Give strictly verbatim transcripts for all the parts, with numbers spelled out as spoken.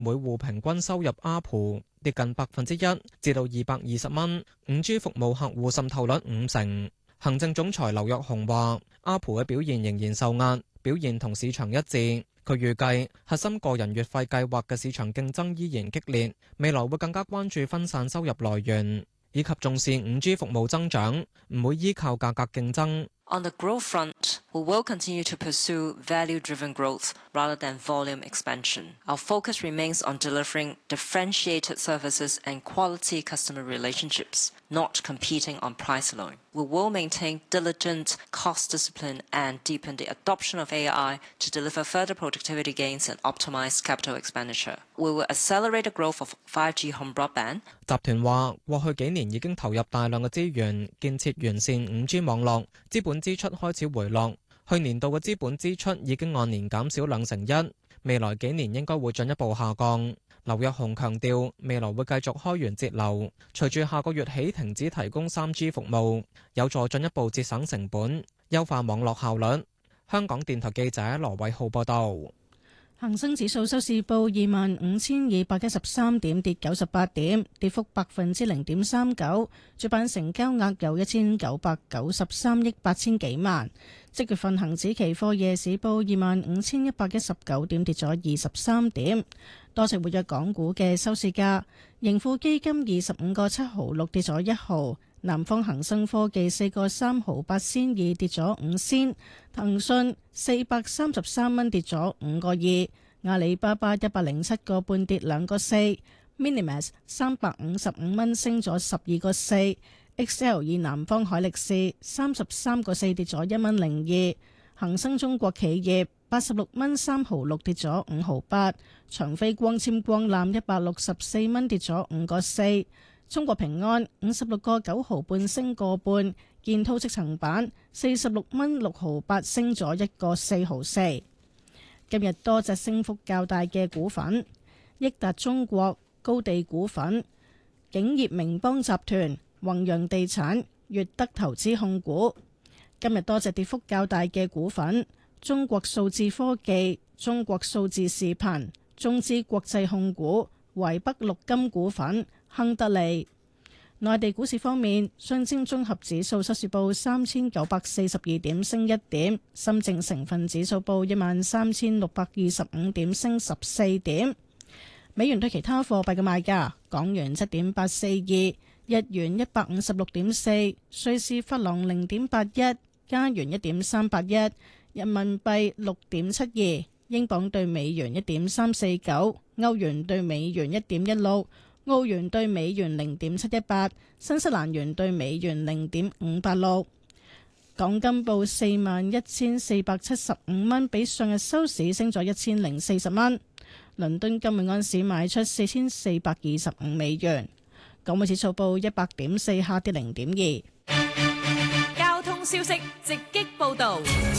每戶平均收入 A R P U 跌近百分之一，至到二百二十蚊。五 G 服務客戶滲透率五成。行政總裁劉躍雄話 A R P U 嘅表現仍然受壓，表現同市場一致。佢預計核心個人月費計劃嘅市場競爭依然激烈，未來會更加關注分散收入來源，以及重視五 G 服務增長，唔會依靠價格競爭。 On the growth front, we will continue to pursue value-driven growth rather than volume expansion. Our focus remains on delivering differentiated services and quality customer relationships, not competing on price alone. We will maintain diligent cost discipline and deepen the adoption of A I to deliver further productivity gains and optimize capital expenditure. We will accelerate the growth of five G home broadband. 集團話，過去幾年已經投入大量嘅資源建設完善五 G 網絡，資本支出開始回落。去年度嘅資本支出已經按年減少兩成一，未來幾年應該會進一步下降。劉躍雄強調，未來會繼續開源節流，隨住下個月起停止提供三 G 服務，有助進一步節省成本，優化網絡效率。香港電台記者羅偉浩報道。 恒生指數收市報二萬五千二百一十三點，跌九十八點，跌幅百分之零點三九。主板成交額有一千九百九十三億八千幾萬。即月份恒指期貨夜市報二萬五千一百一十九點，跌咗二十三點。多隻活躍港股嘅收市價，盈富基金二十五個七毫六跌咗一毫。南方恒生科技四個三毫八仙二跌咗五仙，騰訊四百三十三蚊跌咗五個二，阿里巴巴一百零七個半跌兩個四 ，Minimax 三百五十五蚊升咗十二個四 ，X L 以南方海力士三十三個四跌咗一蚊零二，恒生中國企業八十六蚊三毫六跌咗五毫八，長飛光纖光纜一百六十四蚊跌咗五個四。中國平安五十六個九毫半升個半，建滔積層板四十六蚊六毫八升咗一個四毫四。今日多隻升幅較大嘅股份：益達中國、高地股份、景業名邦集團、宏洋地產、粵德投資控股。今日多隻跌幅較大嘅股份：中國數字科技、中國數字視頻、中資國際控股、淮北陸金股份、亨德利。內地股市方面，上證綜合指數收市報三千九百四十二點，升一點；深證成分指數報一萬三千六百二十五點，升十四點。美元對其他貨幣嘅賣價：港元七點八四二，日元一百五十六點四，瑞士法郎零點八一，加元一點三八一，人民幣六點七二，英鎊對美元一點三四九，歐元對美元一點一六。澳元兌美元零點七一八，新西蘭元兌美元零點五八六。港金報四萬一千四百七十五蚊，比上日收市升咗一千零四十蚊。倫敦金每安士賣出四千四百二十五美元。港匯指數報一百點四，下跌零點二。 交通消息直擊報道。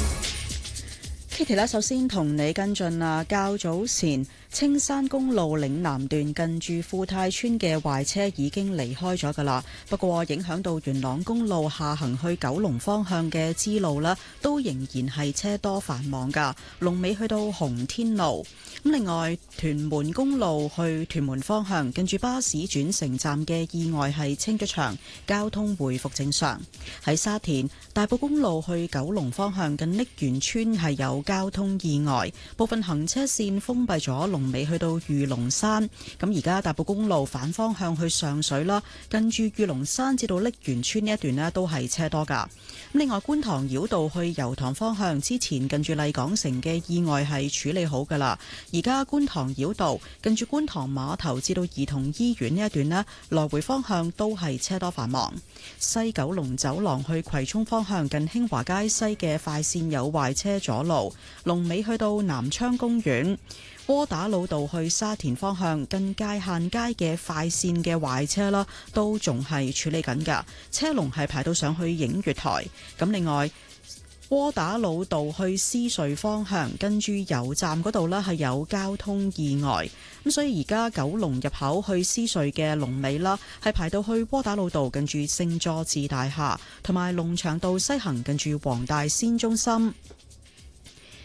Kitty 咧，首先同你跟進啊，較早前青山公路嶺南段近住富泰村嘅壞車已經離開咗噶啦，不過影響到元朗公路下行去九龍方向嘅支路呢，都仍然係車多繁忙噶，龍尾去到紅天路。咁另外，屯門公路去屯門方向近住巴士轉乘站嘅意外係清咗場，交通回復正常。喺沙田大埔公路去九龍方向近瀝源村係有交通意外，部分行車線封閉咗，龍尾去到御龍山。咁而家大埔公路反方向去上水啦，近住御龍山至到瀝源村呢一段呢都係車多噶。咁另外，觀塘繞道去油塘方向之前近住麗港城嘅意外係處理好噶啦。而家觀塘繞道近住觀塘碼頭至到兒童醫院呢一段呢，來回方向都係車多繁忙。西九龍走廊去葵涌方向近興華街西嘅快線有壞車阻路，龍尾去到南昌公園。窩打老道去沙田方向近界限街嘅快線嘅壞車啦，都仲係處理緊噶，車龍係排到上去映月台。咁另外，窩打老道去獅隧方向跟住油站嗰度呢係有交通意外，咁所以而家九龍入口去獅隧嘅龍尾啦，係排到去窩打老道近住聖佐治大廈，同埋龍翔道西行近住黃大仙中心。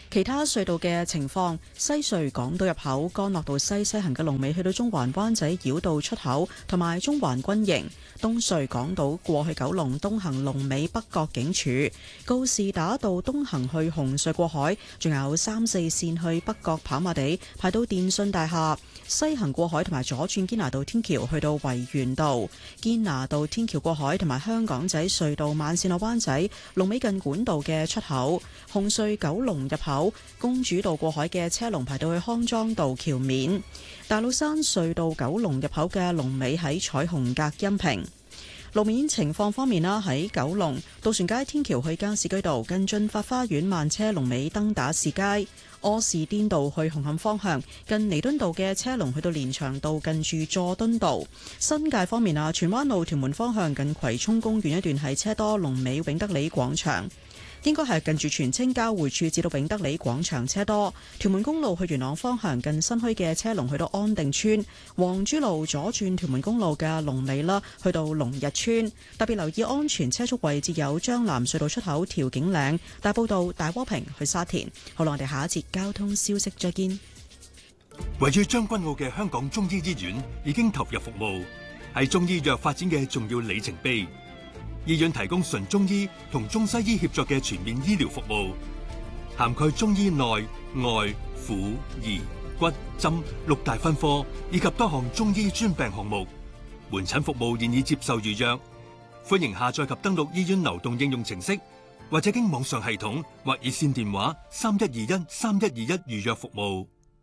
其他隧道嘅情況，西隧港島入口干諾道西西行嘅龍尾去到中環灣仔繞道出口，同埋中環軍營；東隧港島過去九龍東行龍尾北角警署，告士打道東行去紅隧過海，仲有三四線去北角跑馬地排到電訊大廈；西行過海同埋左轉堅拿道天橋去到維園道，堅拿道天橋過海同埋香港仔隧道慢線落灣仔龍尾近管道嘅出口，紅隧九龍入口公主道過海嘅車龍排到去康莊道橋面，大老山隧道九龍入口嘅龍尾喺彩虹隔音屏。路面情況方面啦，喺九龍渡船街天橋去加士居道近駿發花園慢車龍尾登打士街，柯士甸道去紅磡方向近彌敦道嘅車龍去到連翔道近住佐敦道。新界方面啊，荃灣路屯門方向近葵涌公園一段係車多，龍尾永德里廣場。應該係近住荃青交匯處至到永德里廣場車多。屯門公路去元朗方向近新墟嘅車龍去到安定村，黃珠路左轉屯門公路嘅龍尾啦，去到龍日村。特別留意安全車速位置有將藍隧道出口、調景嶺、大埔道、大窩坪去沙田。好啦，我哋下一節交通消息再見。 位於將軍澳嘅香港中醫醫院已經投入服務，係中醫藥發展嘅重要里程碑。醫院提供純中醫同中西醫協作嘅全面醫療服務，涵蓋中醫內外婦兒骨針六大分科，以及多項中醫專病項目。門診服務現已接受預約，歡迎下載及登錄醫院流動應用程式，或者經網上系統或熱線電話三一二一三一二一預約服務。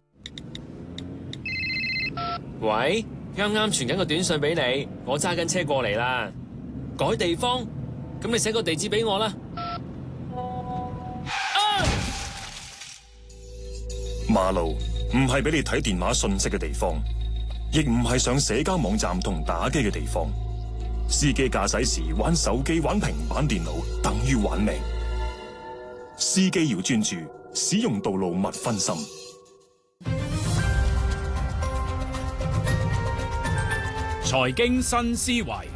喂，啱啱傳緊個短信俾你，我揸緊車過嚟啦。改地方，咁你寫個地址俾我啦。啊！ 馬路唔係俾你睇電話信息嘅地方，亦唔係上社交網站同打機嘅地方。司機駕駛時玩手機、玩平板電腦，等於玩命。司機要專注，使用道路勿分心。 財經新思維。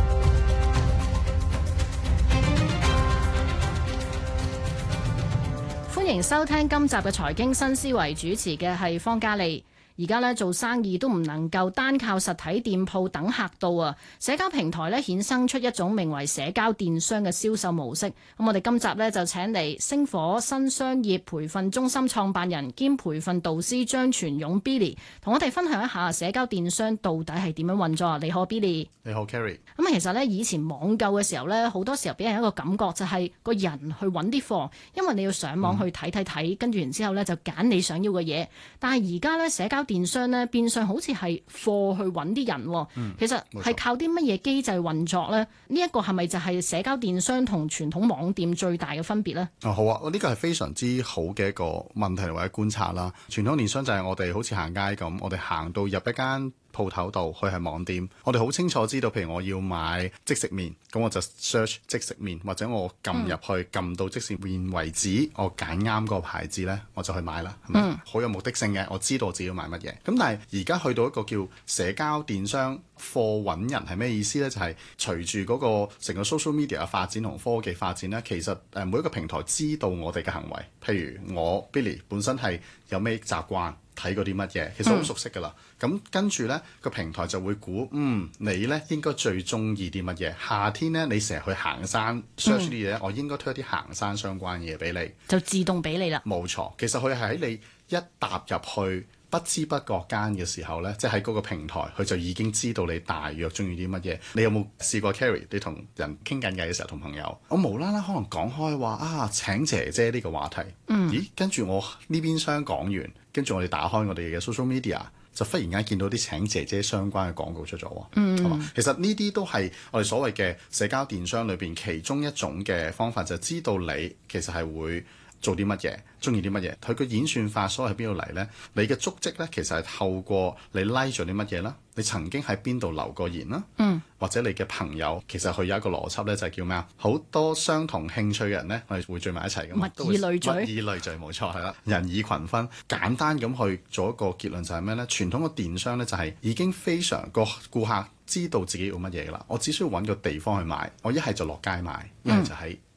歡迎收聽今集嘅財經新思維，主持嘅係方嘉利。而家咧做生意都唔能夠單靠實體店鋪等客到啊！社交平台咧衍生出一種名為社交電商嘅銷售模式。咁我哋今集咧就請嚟星火新商業培訓中心創辦人兼培訓導師張全勇 Billy， 同我哋分享一下社交電商到底係點樣運作。你好 Billy。 你好 Carrie。 咁其實咧以前網購嘅時候咧，好多時候俾人一個感覺就係個人去揾啲貨，因為你要上網去睇睇睇，跟住然之後咧就揀你想要嘅嘢。但係而家咧社交電商咧變相好似係貨去揾啲人，嗯、其實係靠啲乜嘢機制運作呢？呢、這、一個係咪就係社交電商同傳統網店最大嘅分別呢？ 哦，好啊，呢個係非常之好嘅一個問題或者觀察啦。傳統電商就係我哋好似行街咁，我哋行到入一間鋪頭度，佢係網店，我哋好清楚知道，譬如我要買即食麵，咁我就 search 即食麵，或者我撳入去撳、嗯、到即食麵為止，我揀啱個牌子呢，我就去買啦，係咪？好、嗯、有目的性嘅，我知道我自己要買乜嘢。咁但係而家去到一個叫社交電商貨揾人係咩意思呢？就係、是、隨住嗰個成個 social media 嘅發展同科技發展呢，其實誒每一個平台知道我哋嘅行為，譬如我 Billy 本身係有咩習慣。睇過啲乜嘢，其實好熟悉㗎啦。咁、嗯、跟住呢個平台就會估，嗯，你呢應該最中意啲乜嘢？夏天呢，你成日去行山 search 啲嘢，嗯、我應該推一啲行山相關嘅嘢俾你， 就自動俾你啦。冇錯，其實佢係喺你一踏入去不知不覺間嘅時候呢，即係喺嗰個平台，佢就已經知道你大約中意啲乜嘢。你有冇試過 Carrie？你同人傾緊偈嘅時候，同朋友，我無啦啦可能講開話啊請姐姐呢個話題，嗯、咦？跟住我呢邊廂講完。跟住我哋打開我哋嘅 social media，就忽然間見到啲請姐姐相關嘅廣告出咗喎。嗯，係嘛？其實呢啲都係我哋所謂嘅社交電商裏邊其中一種嘅方法，就係知道你其實係會做啲乜嘢，中意啲乜嘢。佢個演算法所謂喺邊度嚟呢？你嘅足跡呢，其實係透過你 like 咗啲乜嘢啦，你曾經喺邊度留過言啦，嗯，或者你嘅朋友，其實佢有一個邏輯呢，就係叫咩啊？好多相同興趣嘅人呢，我哋會聚埋一齊嘅嘛， 物以類聚， 物以類聚冇錯係啦，人以群分。簡單咁去做一個結論就係咩呢？傳統嘅電商呢，就係已經非常個顧客知道自己要乜嘢㗎啦，我只需要揾個地方去買，我一係就落街買，一係就喺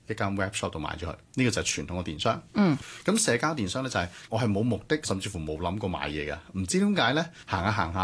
一間 web shop 度買咗佢。呢個就係傳統嘅電商。 嗯， 咁社交電商呢，就係我係冇目的，甚至乎冇諗過買嘢嘅，唔知點解呢，行下行下。